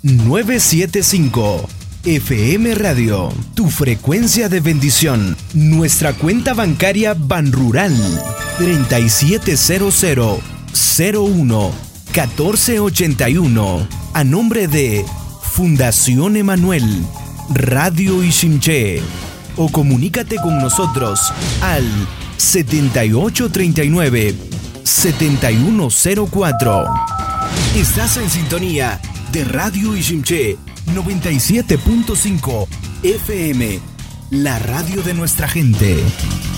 975. FM Radio, tu frecuencia de bendición. Nuestra cuenta bancaria Banrural 3700011481. A nombre de Fundación Emanuel, Radio Iximché. O comunícate con nosotros al 7839-7104. Estás en sintonía de Radio Iximché 97.5 FM, la radio de nuestra gente.